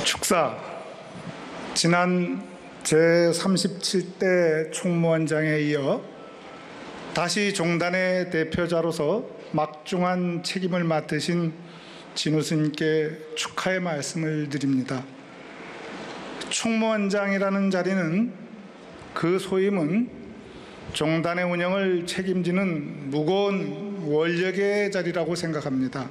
축사, 지난 제37대 총무원장에 이어 다시 종단의 대표자로서 막중한 책임을 맡으신 진우 스님께 축하의 말씀을 드립니다. 총무원장이라는 자리는 그 소임은 종단의 운영을 책임지는 무거운 원력의 자리라고 생각합니다.